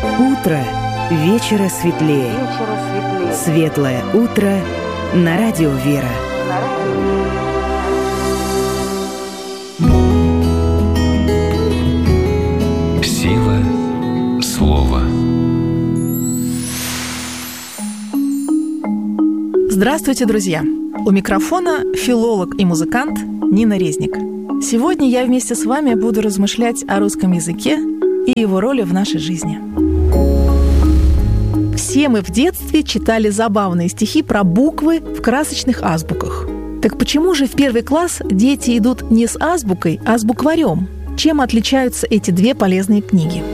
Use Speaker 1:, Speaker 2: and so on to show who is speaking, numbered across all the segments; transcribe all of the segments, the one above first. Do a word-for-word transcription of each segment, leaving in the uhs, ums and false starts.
Speaker 1: Утро вечера светлее.
Speaker 2: Вечера светлее.
Speaker 1: Светлое утро на радио Вера.
Speaker 2: На радио Вера.
Speaker 3: Сила слова.
Speaker 4: Здравствуйте, друзья! У микрофона филолог и музыкант Нина Резник. Сегодня я вместе с вами буду размышлять о русском языке и его роли в нашей жизни. Все мы в детстве читали забавные стихи про буквы в красочных азбуках. Так почему же в первый класс дети идут не с азбукой, а с букварем? Чем отличаются эти две полезные книги?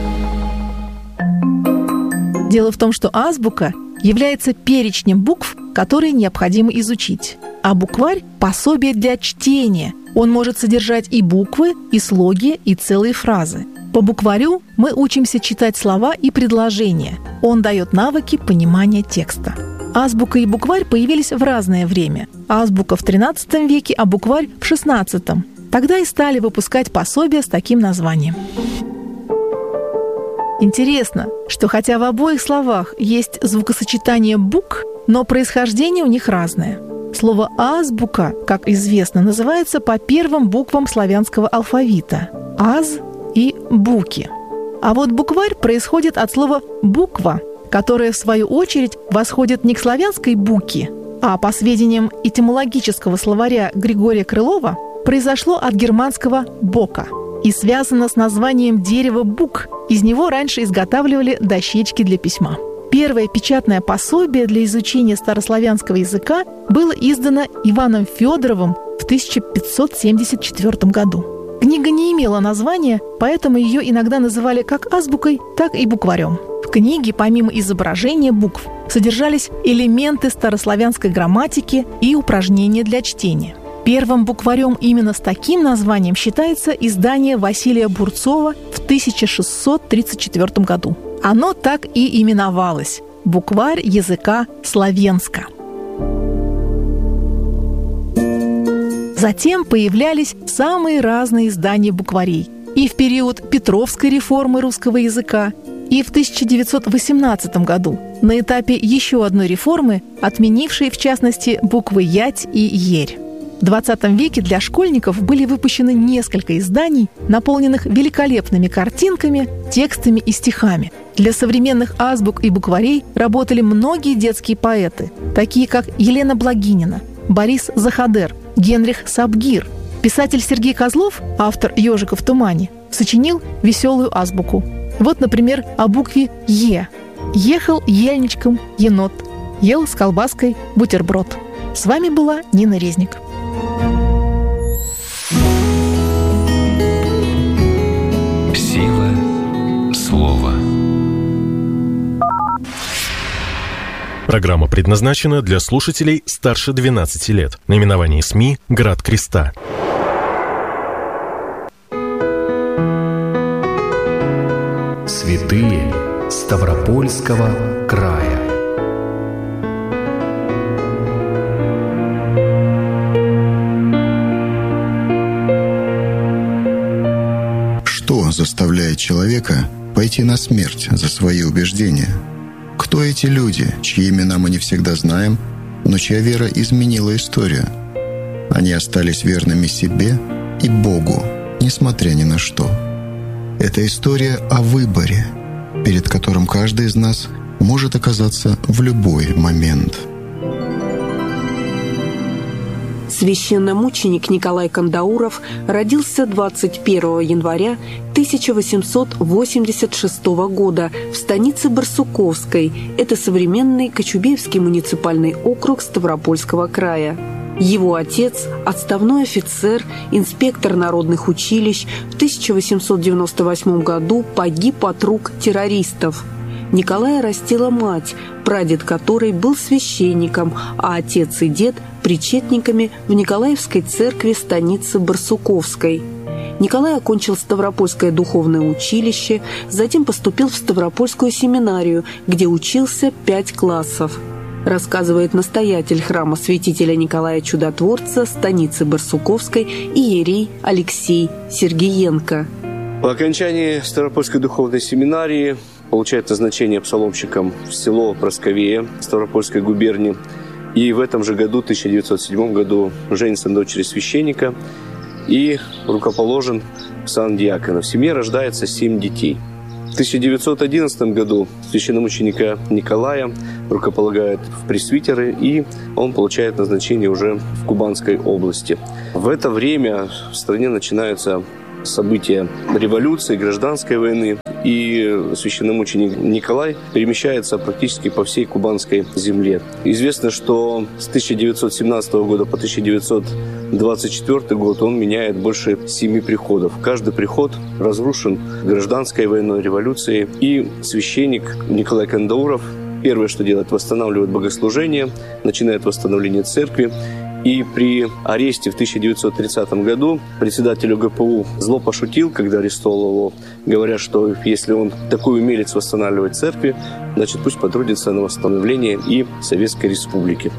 Speaker 4: Дело в том, что азбука является перечнем букв, которые необходимо изучить, а букварь – пособие для чтения. Он может содержать и буквы, и слоги, и целые фразы. По букварю мы учимся читать слова и предложения. Он дает навыки понимания текста. Азбука и букварь появились в разное время. Азбука в тринадцатом веке, а букварь в шестнадцатом. Тогда и стали выпускать пособия с таким названием. Интересно, что хотя в обоих словах есть звукосочетание букв, но происхождение у них разное. Слово «азбука», как известно, называется по первым буквам славянского алфавита – «аз» и «буки». А вот букварь происходит от слова «буква», которое, в свою очередь, восходит не к славянской «буки», а, по сведениям этимологического словаря Григория Крылова, произошло от германского «бока» и связано с названием дерева бук. Из него раньше изготавливали дощечки для письма. Первое печатное пособие для изучения старославянского языка было издано Иваном Федоровым в тысяча пятьсот семьдесят четвёртом году. Книга не имела названия, поэтому ее иногда называли как азбукой, так и букварем. В книге, помимо изображения букв, содержались элементы старославянской грамматики и упражнения для чтения. Первым букварем именно с таким названием считается издание Василия Бурцова в тысяча шестьсот тридцать четвёртом году. Оно так и именовалось – «Букварь языка славянска». Затем появлялись самые разные издания букварей. И в период Петровской реформы русского языка, и в тысяча девятьсот восемнадцатом году на этапе еще одной реформы, отменившей, в частности, буквы «ять» и «ерь». В двадцатом веке для школьников были выпущены несколько изданий, наполненных великолепными картинками, текстами и стихами. Для современных азбук и букварей работали многие детские поэты, такие как Елена Благинина, Борис Захадер, Генрих Сабгир. Писатель Сергей Козлов, автор «Ежика в тумане», сочинил веселую азбуку. Вот, например, о букве «Е». «Ехал ельничком енот, ел с колбаской бутерброд». С вами была Нина Резник.
Speaker 3: Сила слова.
Speaker 5: Программа предназначена для слушателей старше двенадцати лет. Наименование СМИ «Град Креста».
Speaker 6: Святые Ставропольского края.
Speaker 7: Что заставляет человека пойти на смерть за свои убеждения? Кто эти люди, чьи имена мы не всегда знаем, но чья вера изменила историю? Они остались верными себе и Богу, несмотря ни на что. Это история о выборе, перед которым каждый из нас может оказаться в любой момент.
Speaker 8: Священномученик Николай Кандауров родился двадцать первого января тысяча восемьсот восемьдесят шестого года в станице Барсуковской. Это современный Кочубеевский муниципальный округ Ставропольского края. Его отец, отставной офицер, инспектор народных училищ, в тысяча восемьсот девяносто восьмом году погиб от рук террористов. Николая растила мать, прадед которой был священником, а отец и дед – причетниками в Николаевской церкви станицы Барсуковской. Николай окончил Ставропольское духовное училище, затем поступил в Ставропольскую семинарию, где учился пять классов. Рассказывает настоятель храма святителя Николая Чудотворца станицы Барсуковской иерей Алексей Сергиенко.
Speaker 9: По окончании Ставропольской духовной семинарии получает назначение псаломщиком в село Просковея Ставропольской губернии. И в этом же году, в тысяча девятьсот седьмом году, женится на дочери священника и рукоположен в сан диакона. В семье рождается семь детей. В тысяча девятьсот одиннадцатом году священномученика Николая рукополагают в пресвитеры, и он получает назначение уже в Кубанской области. В это время в стране начинаются события революции, гражданской войны, и священномученик Николай перемещается практически по всей кубанской земле. Известно, что с тысяча девятьсот семнадцатого года по тысяча девятьсот двадцать четвёртый год он меняет больше семи приходов. Каждый приход разрушен гражданской войной, революцией, и священник Николай Кандауров первое, что делает, восстанавливает богослужение, начинает восстановление церкви. И при аресте в тысяча девятьсот тридцатом году председатель ГПУ зло пошутил, когда арестовал его, говоря, что если он такой умелец восстанавливать церкви, значит, пусть потрудится на восстановление и Советской Республики.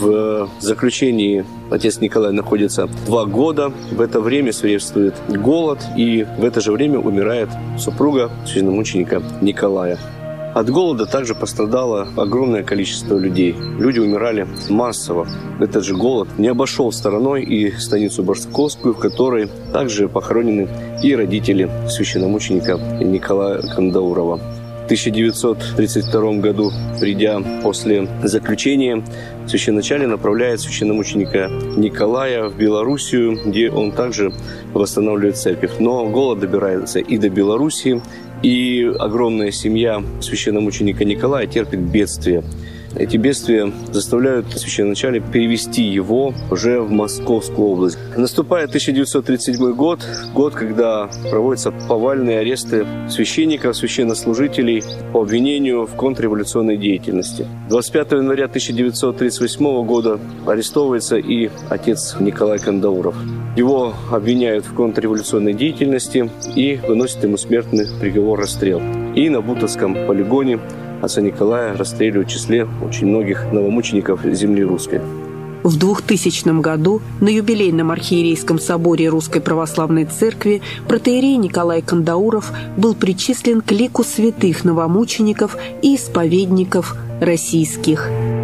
Speaker 9: В заключении отец Николай находится два года. В это время свирепствует голод, и в это же время умирает супруга священномученика Николая. От голода также пострадало огромное количество людей. Люди умирали массово. Этот же голод не обошел стороной и станицу Барсуковскую, в которой также похоронены и родители священномученика Николая Кандаурова. В тысяча девятьсот тридцать втором году, придя после заключения, священноначалие направляет священномученика Николая в Белоруссию, где он также восстанавливает церковь. Но голод добирается и до Белоруссии, и огромная семья священномученика Николая терпит бедствия. Эти бедствия заставляют священноначалие перевести его уже в Московскую область. Наступает тысяча девятьсот тридцать седьмой год, год, когда проводятся повальные аресты священников, священнослужителей по обвинению в контрреволюционной деятельности. двадцать пятого января тысяча девятьсот тридцать восьмого года арестовывается и отец Николай Кандауров. Его обвиняют в контрреволюционной деятельности и выносят ему смертный приговор — расстрел. И на Бутовском полигоне отца Николая расстреливают в числе очень многих новомучеников земли русской.
Speaker 8: В двухтысячном году на юбилейном архиерейском соборе Русской Православной Церкви протоиерей Николай Кандауров был причислен к лику святых новомучеников и исповедников российских.